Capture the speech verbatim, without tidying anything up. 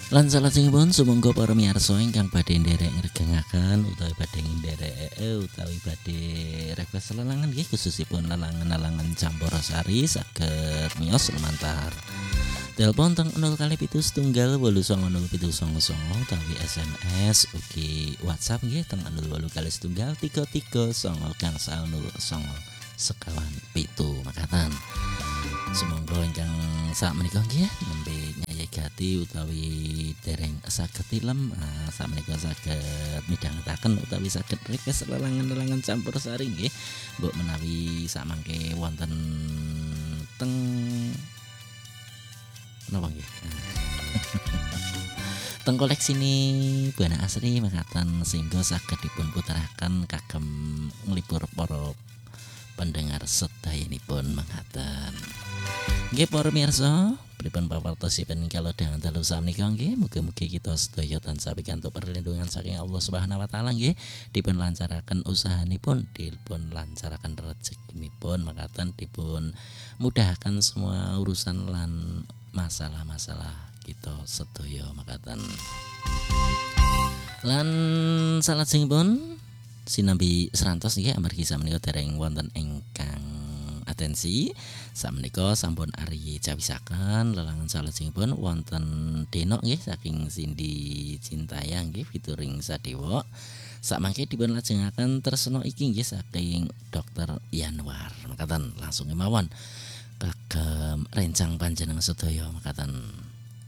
Lan salajengipun sumangga para miyarsa ingkang badhe nderek ngregengaken utawi badhe nderek utawi badhe request lelangan nggih khususipun lelangan-lelangan Campursari saged miyos lumantar telepon teng nol kali pitu setunggal wolu songo nol pitu songo songo utawi S M S ugi WhatsApp nggih teng nol wolu kali setunggal tiga tiga songo gangsal nol songo sekawan pitu makaten. Sumangga ingkang sakmenika nggih nembe nyayegati utawi dereng saged tilem uh, sakmenika saged midhangetaken utawi saged request lelangan-lelangan Campursari nggih mbok menawi samangke wonten teng napa nggih teng koleksine Buana Asri makaten sehingga saged dipun puteraken kagem nglipur para pendengar sedayanipun makaten. Nggih para mirsa, pripun pawartosipun kalau dengan dalu samenika nggih, mugi-mugi kita sedaya tansah pikantuk perlindungan saking Allah Subhanahu wa taala nggih, dipun lancaraken usahanipun, dipun lancaraken rezekinipun, makaten dipun mudahaken semua urusan lan masalah-masalah kita sedaya makaten. Lan salajengipun sinambi serantos nggih amargi samenika dereng wonten ingkang atensi samenika sampun ari cawisaken lelangan salajengipun wonten denok nggih saking Cindy Cintayang nggih featuring Sadewa sakmangke dipun lajengaken tresna iki nggih saking Dokter Yanwar makaten langsung mawon kagem rencang panjenengan sedaya makaten.